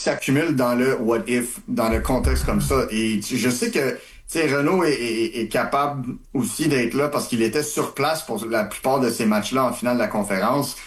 s'accumulent dans le what if, dans le contexte comme ça. Et je sais que, tu sais, Renaud est capable aussi d'être là parce qu'il était sur place pour la plupart de ces matchs-là en finale de la conférence.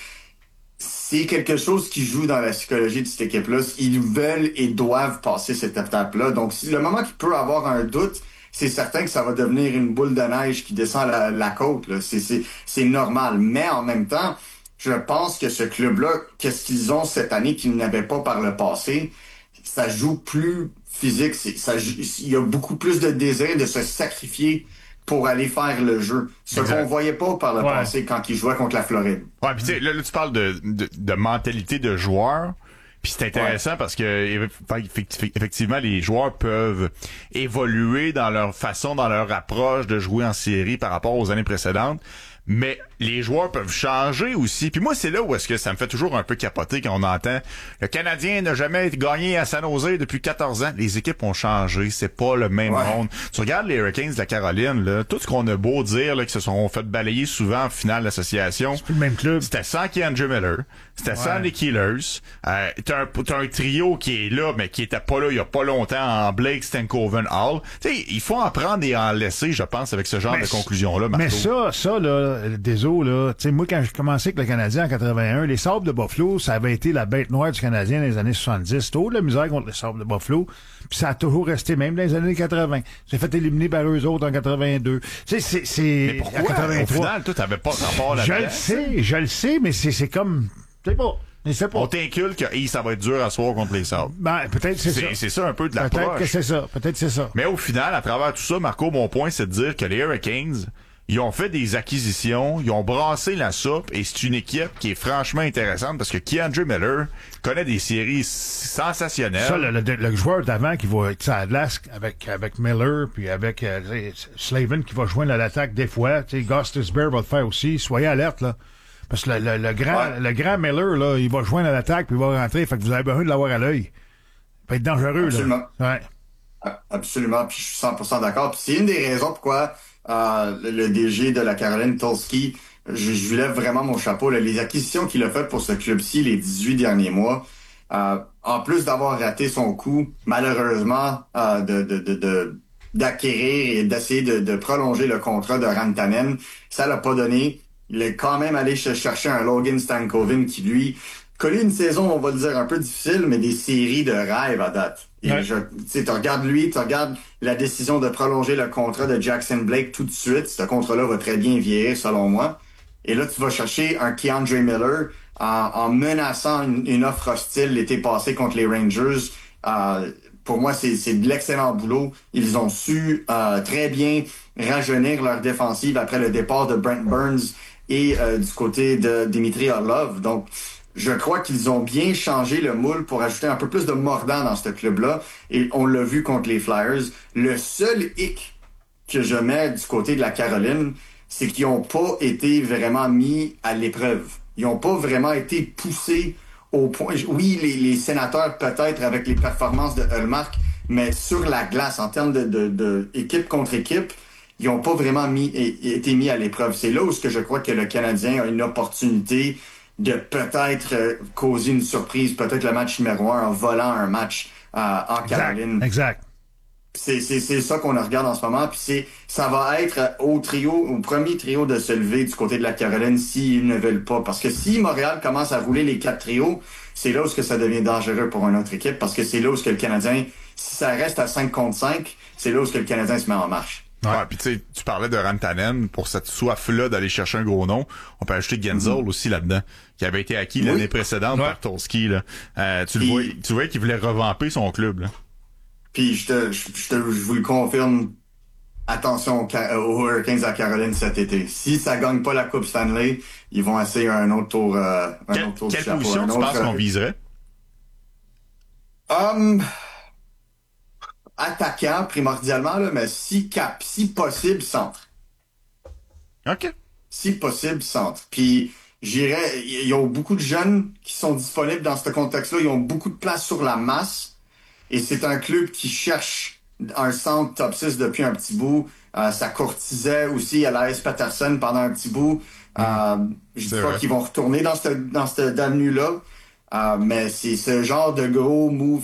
C'est quelque chose qui joue dans la psychologie de cette équipe-là. Ils veulent et doivent passer cette étape-là. Donc, si le moment qu'il peut avoir un doute, c'est certain que ça va devenir une boule de neige qui descend la côte, là. C'est normal. Mais en même temps, je pense que ce club-là, qu'est-ce qu'ils ont cette année qu'ils n'avaient pas par le passé, ça joue plus physique. Il y a beaucoup plus de désir de se sacrifier pour aller faire le jeu. Ce qu'on voyait pas par le passé quand ils jouaient contre la Floride. Ouais, puis tu sais, là, tu parles de mentalité de joueur. Puis c'est intéressant parce que effectivement les joueurs peuvent évoluer dans leur façon, dans leur approche de jouer en série par rapport aux années précédentes. Mais les joueurs peuvent changer aussi. Puis moi, c'est là où est-ce que ça me fait toujours un peu capoter quand on entend le Canadien n'a jamais gagné à San Jose depuis 14 ans. Les équipes ont changé. C'est pas le même monde. Tu regardes les Hurricanes de la Caroline, là, tout ce qu'on a beau dire, là, qu'ils se sont fait balayer souvent en finale d'association. C'est plus le même club. C'était sans Keandre Miller. C'était sans les Killers. T'as un trio qui est là, mais qui était pas là il y a pas longtemps en Blake, Stankoven, Hall. Tu sais, il faut en prendre et en laisser, je pense, avec ce genre de conclusion-là, Marco. Mais ça, là, désolé, là, tu sais, moi, quand j'ai commencé avec le Canadien en 81, les Sabres de Buffalo, ça avait été la bête noire du Canadien dans les années 70. C'était de la misère contre les Sabres de Buffalo. Puis ça a toujours resté, même dans les années 80. J'ai fait éliminer par eux autres en 82. Tu sais, c'est... Mais pourquoi, au final, toi, t'avais pas rapport là-dedans? Je le sais, mais c'est comme... Tu sais pas. On t'inculque que ça va être dur à soir contre les Sabres. Ben, peut-être c'est ça. C'est ça un peu de l'approche. Peut-être c'est ça. Mais au final, à travers tout ça, Marco, mon point, c'est de dire que les Hurricanes, ils ont fait des acquisitions, ils ont brassé la soupe, et c'est une équipe qui est franchement intéressante parce que Keandre Miller connaît des séries sensationnelles. Ça, le joueur d'avant qui va être à glace avec Miller, puis avec Slavin qui va joindre à l'attaque des fois. Gostisbehere va le faire aussi. Soyez alerte, là. Parce que le grand Miller, là, il va joindre à l'attaque puis il va rentrer. Fait que vous avez besoin de l'avoir à l'œil. Il peut être dangereux, absolument. Là. Ouais. Absolument. Puis je suis 100% d'accord. Puis c'est une des raisons pourquoi le DG de la Caroline, Tulski, je lui lève vraiment mon chapeau. Là. Les acquisitions qu'il a faites pour ce club-ci les 18 derniers mois, en plus d'avoir raté son coup, malheureusement, d'acquérir et d'essayer de prolonger le contrat de Rantanen, ça l'a pas donné. Il est quand même allé chercher un Logan Stankoven qui, lui, connaît une saison, on va le dire, un peu difficile, mais des séries de rêve à date. Et tu regardes lui, tu regardes la décision de prolonger le contrat de Jackson Blake tout de suite. Ce contrat-là va très bien vieillir, selon moi. Et là, tu vas chercher un Keandre Miller en menaçant une offre hostile l'été passé contre les Rangers. Pour moi, c'est de l'excellent boulot. Ils ont su très bien rajeunir leur défensive après le départ de Brent Burns et du côté de Dimitri Orlov. Donc, je crois qu'ils ont bien changé le moule pour ajouter un peu plus de mordant dans ce club-là. Et on l'a vu contre les Flyers. Le seul hic que je mets du côté de la Caroline, c'est qu'ils n'ont pas été vraiment mis à l'épreuve. Ils n'ont pas vraiment été poussés au point... Oui, les sénateurs peut-être avec les performances de Hallmark, mais sur la glace, en termes de équipe contre équipe, ils n'ont pas vraiment été mis à l'épreuve. C'est là où je crois que le Canadien a une opportunité de peut-être causer une surprise, peut-être le match numéro 1 en volant un match en Caroline. Exact. C'est ça qu'on regarde en ce moment. Puis ça va être au premier trio de se lever du côté de la Caroline s'ils ne veulent pas. Parce que si Montréal commence à rouler les 4 trios, c'est là où ça devient dangereux pour une autre équipe. Parce que c'est là où le Canadien, si ça reste à 5 contre 5, c'est là où le Canadien se met en marche. Ouais, puis tu sais, tu parlais de Rantanen pour cette soif-là d'aller chercher un gros nom. On peut ajouter Gensel aussi là-dedans, qui avait été acquis l'année précédente par Tulski, là. Tu vois qu'il voulait revamper son club, là. Puis je vous le confirme, attention aux Hurricanes à Caroline cet été. Si ça gagne pas la Coupe Stanley, ils vont essayer un autre tour. Quelle position tu penses qu'on viserait? Attaquant primordialement, là, mais si possible, centre. OK. Si possible, centre. Puis j'irais, il y a beaucoup de jeunes qui sont disponibles dans ce contexte-là. Ils ont beaucoup de place sur la masse. Et c'est un club qui cherche un centre top 6 depuis un petit bout. Ça courtisait aussi à l'AS Patterson pendant un petit bout. Je dis pas qu'ils vont retourner dans cette avenue-là. Mais c'est ce genre de gros move